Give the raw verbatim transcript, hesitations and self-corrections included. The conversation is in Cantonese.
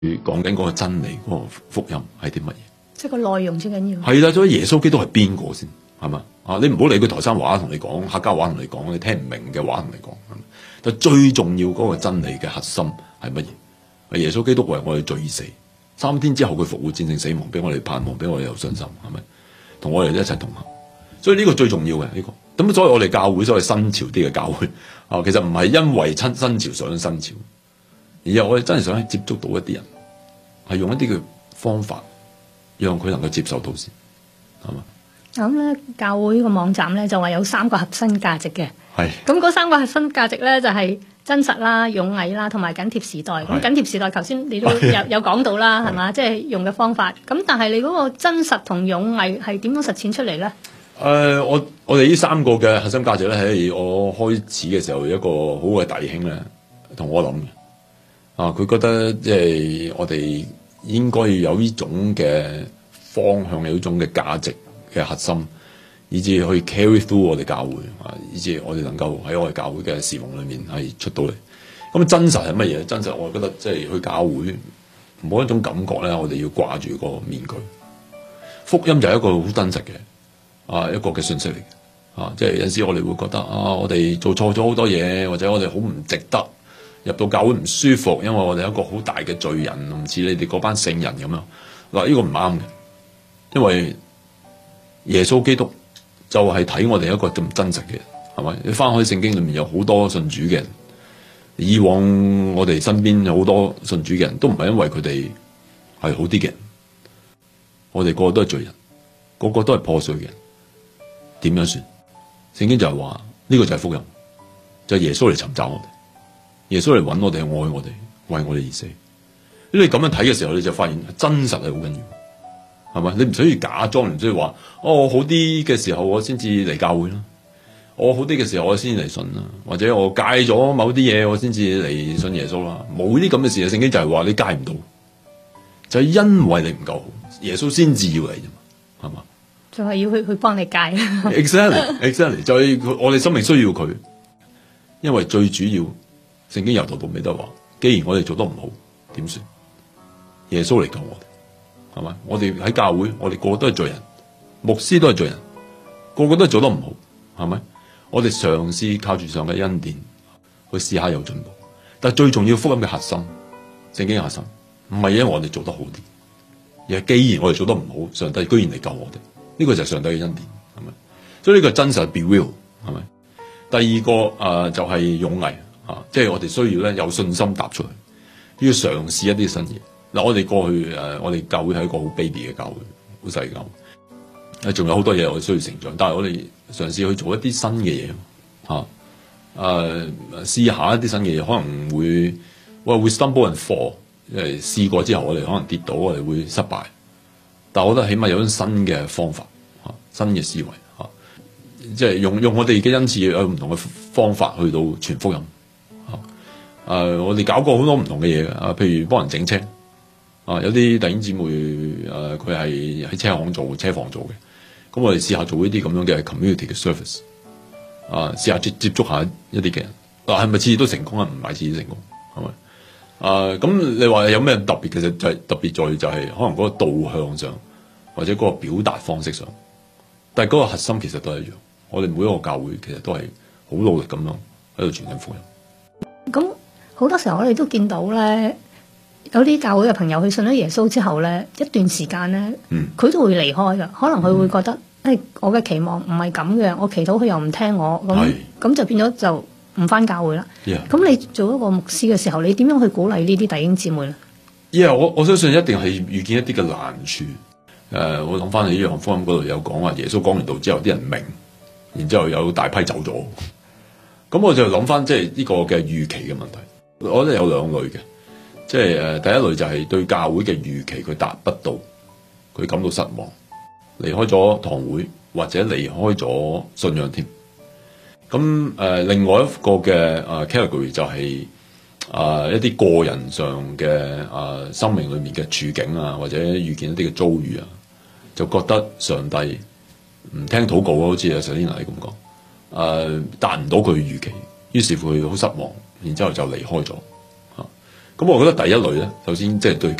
講緊嗰個真理嗰、嗰個福音係啲乜嘢？ 即係個內容最緊要。 係啦，所以耶穌基督係邊個先？係嘛？啊，你唔好理佢台山話同你講，客家話同你講，你聽唔明嘅話同你講。但最重要嗰個真理嘅核心係乜嘢？耶穌基督為我哋罪而死，三天之後佢復活戰勝死亡，俾我哋盼望，俾我哋有信心，係咪？同我哋一齊同行。所以呢個最重要嘅呢、呢個。咁所以我哋教會所謂新潮啲嘅教會啊，其實唔係因為親新潮上新潮，而係我哋真係想接觸到一啲人，係用一啲嘅方法，讓佢能夠接受到先，係嘛？ 咁咧，教會個網站咧就話有三個核心價值嘅。 係。 咁嗰三個核心價值咧就係、是、真實啦、勇毅啦，同埋緊貼時代。咁緊貼時代，頭先你都有有講到啦，係嘛？即係、就是、用嘅方法。咁但係你嗰個真實同勇毅係點樣實踐出嚟咧？誒、 呃，我我哋呢三個嘅核心價值咧，喺我開始嘅時候，一個好嘅弟兄咧，同我諗嘅。啊，佢覺得即係我哋應該要有呢種嘅方向，有呢種嘅價值嘅核心，以至去 carry through 我哋教會啊，以至我哋能夠喺我哋教會嘅事奉裏面係出到嚟。咁真實係乜嘢？真實我覺得即係去教會冇一種感覺咧，我哋要掛住個面具。福音就係一個好真實嘅啊一個嘅信息嚟嘅啊，即係有陣時我哋會覺得啊，我哋做錯咗好多嘢，或者我哋好唔值得入到教會唔舒服，因為我哋一個好大嘅罪人，唔似你哋嗰班聖人咁樣。嗱，呢個唔啱嘅，因為耶穌基督就係睇我哋一個咁真實嘅人，係咪？你翻開聖經裏面有好多信主嘅人，以往我哋身邊有好多信主嘅人都唔係因為佢哋係好啲嘅人，我哋個個都係罪人，個個都係破碎嘅人，點樣算？聖經就係話呢個就係福音，就係耶穌嚟尋找我哋，耶穌嚟揾我哋，愛我哋，為我哋而死。如果你咁樣睇嘅時候，你就發現真實係好緊要，係咪？你唔需要假裝，唔需要話哦，我好啲嘅時候我先至嚟教會啦，我好啲嘅時候我先至嚟信啦，或者我戒咗某啲嘢我先至嚟信耶穌啦。冇啲咁嘅事啊！聖經就係話你戒唔到，就係因為你唔夠好，耶穌先至要嚟啫嘛，係嘛？ 就係要去去幫你戒。 Exactly，exactly， 就係我哋生命需要佢，因為最主要聖經由頭到尾都話，既然我哋做得唔好，點算？耶穌嚟救我哋，係咪？我哋喺教會，我哋個個都係罪人，牧師都係罪人，個個都係做得唔好，係咪？我哋嘗試靠住上嘅恩典去試下有進步，但係最重要福音嘅核心，聖經嘅核心，唔係因為我哋做得好啲，而係既然我哋做得唔好，上帝居然嚟救我哋，呢個就係上帝嘅恩典，係咪？所以呢個真實 be real，係咪？第二個誒、呃、就係、是、勇毅啊，即係我哋需要咧有信心踏出去，要嘗試一啲新嘢。嗱，我哋過去誒、呃，我哋教會係一個好 baby 嘅教會，好細嘅教會，誒，仲有好多嘢我哋需要成長。但係我哋嘗試去做一啲新嘅嘢，嚇、啊，誒、呃，試下一啲新嘅嘢，可能會喂會 stumble and fall，因為試過之後我哋可能跌倒，我哋會失敗。但係我覺得起碼有種新嘅方法，嚇、啊，新嘅思維，嚇、啊，即係用用我哋嘅恩賜有唔同嘅方法去到傳福音，嚇、啊，誒、呃，我哋搞過好多唔同嘅嘢嘅，啊，譬如幫人整車。啊，有啲弟兄姊妹誒，佢係喺車行做車房做嘅，咁我哋試下做呢啲咁樣嘅 community 嘅 service，啊，試下接接觸下一啲嘅人，嗱，係咪次次都成功啊？唔係次次成功，係咪？啊，咁你話有咩特別？其實就係特別在就係可能嗰個導向上，或者嗰個表達方式上，但係嗰個核心其實都係一樣。我哋每一個教會其實都係好努力咁樣喺度傳緊福音。 咁好多時候我哋都見到咧。有啲教會嘅朋友，佢信咗耶穌之後咧，一段時間咧，佢、嗯、都會離開㗎。可能佢會覺得，誒、嗯哎，我嘅期望唔係咁嘅，我祈禱佢又唔聽我，咁咁就變咗就唔返教會啦。咁、yeah. 你做一個牧師嘅時候，你點樣去鼓勵呢啲弟兄姊妹咧？ 因、yeah, 為我我相信一定係遇見一啲嘅難處。誒、呃，我諗返喺約翰福音嗰度有講話，耶穌講完道之後，啲人明，然之後有大批走咗。咁我就諗返即係呢個嘅預期嘅問題。我覺得有兩類嘅。即係誒，第一類就係對教會嘅預期佢達不到，佢感到失望，離開咗堂會或者離開咗信仰添。咁誒、呃，另外一個嘅誒、呃、category 就係、是、啊、呃、一啲個人上嘅啊、呃、生命裏面嘅處境啊，或者遇見一啲嘅遭遇啊，就覺得上帝唔聽禱告，好似阿 Selina 咁講，誒達唔到佢預期，於是乎佢好失望，然之後就離開咗。 咁我覺得第一類咧，首先即係對